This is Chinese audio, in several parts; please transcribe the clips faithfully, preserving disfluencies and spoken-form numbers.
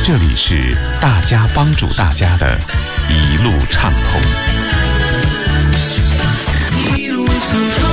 这里是大家帮助大家的一路畅通。 一路畅通。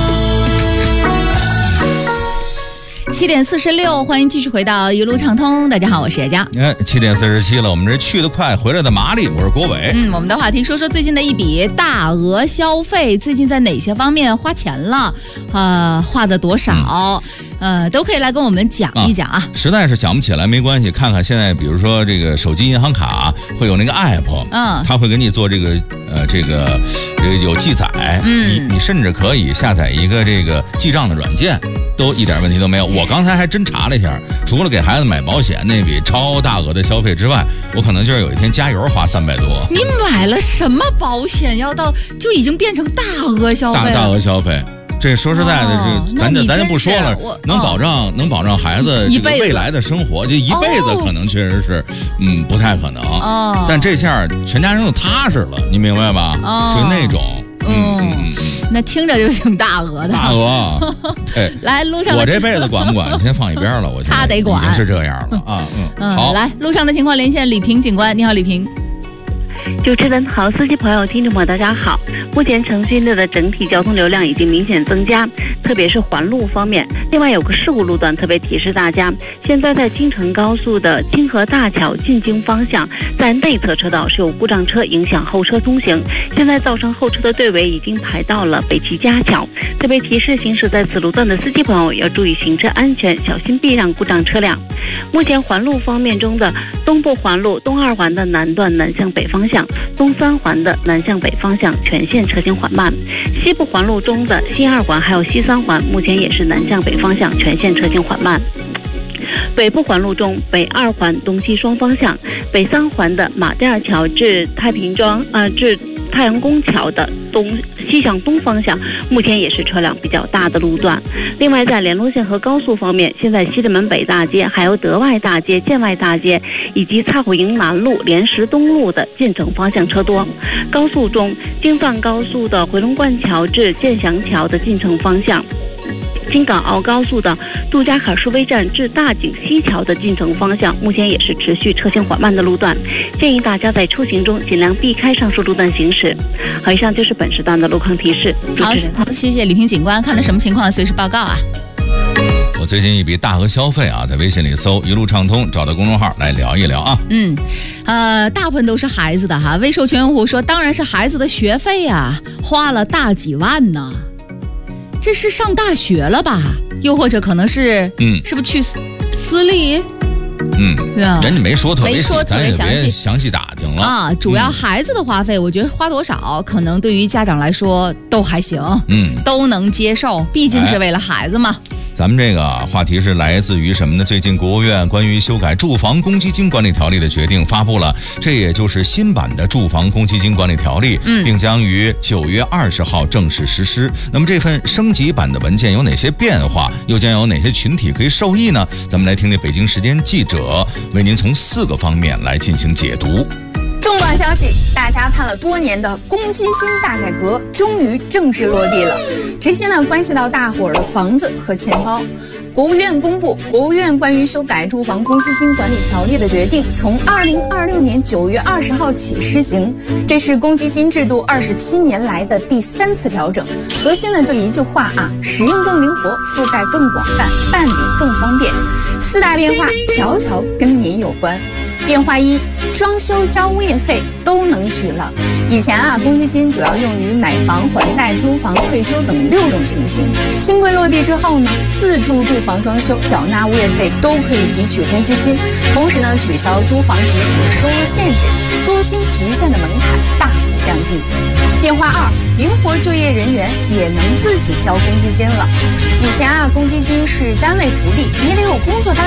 七点四十六，欢迎继续回到一路畅通。大家好，我是叶佳。 哎，七点四十七了，我们这去得快，回来的麻利。我是郭伟。 嗯，我们的话题说说最近的一笔大额消费，最近在哪些方面花钱了？呃，花的多少？嗯、呃，都可以来跟我们讲一讲啊。啊实在是想不起来没关系，看看现在，比如说这个手机银行卡会有那个 app， 嗯，它会给你做这个呃这个这个有记载，嗯，你你甚至可以下载一个这个记账的软件。都一点问题都没有。我刚才还真查了一下，除了给孩子买保险那笔超大额的消费之外，我可能就是有一天加油花三百多。 你买了什么保险？要到就已经变成大额消费了。 大大额消费，这说实在的，哦、这咱就咱就不说了，能保障、哦、能保障孩子这个未来的生活，就一辈子可能确实是，哦、嗯，不太可能。哦，但这下全家人都踏实了，你明白吧？哦，属于那种。 嗯，嗯嗯那听着就挺大额的。 大额，对， 来路上我这辈子管不管先放一边了，我觉得他得管， 已经是这样了啊。嗯， 嗯好， 来路上的情况连线李平警官，你好，李平。 主持人好，司机朋友、听众朋友，大家好。目前城区内的整体交通流量已经明显增加，特别是环路方面。另外有个事故路段特别提示大家，现在在京承高速的京河大桥进京方向，在内侧车道是有故障车影响后车通行，现在造成后车的队尾已经排到了北齐家桥。特别提示行驶在此路段的司机朋友要注意行车安全，小心避让故障车辆。目前环路方面中的东部环路东二环的南段南向北方向，东三环的南向北方向全线车行缓慢，西部环路中的西二环还有西三环目前也是南向北方向全线车行缓慢。北部环路中北二环东西双方向，北三环的马甸二桥至太平庄呃至太阳宫桥的东西向东方向目前也是车辆比较大的路段。另外在联络线和高速方面，现在西直门北大街还有德外大街、建外大街以及蔡虎营南路、莲石东路的进城方向车多。高速中京藏高速的回龙观桥至建祥桥的进城方向，京港澳高速的杜家坎树威站至大井西桥的进城方向目前也是持续车行缓慢的路段，建议大家在出行中尽量避开上述路段行驶。好，以上就是本时段的路况提示。 好，谢谢李平警官，看了什么情况随时报告啊。 我最近一笔大额消费啊，在微信里搜一路畅通，找到公众号来聊一聊啊。 嗯，呃，大部分都是孩子的哈。微授权用户说，当然是孩子的学费啊，花了大几万呢。这是上大学了吧？又或者可能是，嗯，是不是去私私立？ 嗯，人家没说特别没说特别详细， 详细打听了啊。主要孩子的花费，我觉得花多少，可能对于家长来说都还行，嗯，都能接受，毕竟是为了孩子嘛。哎咱们这个话题是来自于什么呢？最近国务院关于修改住房公积金管理条例的决定发布了，这也就是新版的住房公积金管理条例，嗯，并将于九月二十号正式实施。那么这份升级版的文件有哪些变化？又将有哪些群体可以受益呢？咱们来听听北京时间记者为您从四个方面来进行解读。 重磅消息，大家盼了多年的公积金大改革终于正式落地了，直接呢关系到大伙儿的房子和钱包。国务院公布，国务院关于修改住房公积金管理条例的决定，从二零二六年九月二十号起施行。这是公积金制度二十七年来的第三次调整，核心呢就一句话啊，使用更灵活，覆盖更广泛，办理更方便。四大变化，条条跟您有关。变化一，装修交物业费都能取了。以前啊，公积金主要用于买房、还贷、租房、退休等六种情形。新规落地之后呢，自住住房装修缴纳物业费都可以提取公积金，同时呢，取消租房提取的收入限制，缩轻提现的门槛，大幅降低。变化二，灵活就业人员也能自己交公积金了。以前啊，公积金是单位福利，你得有工作单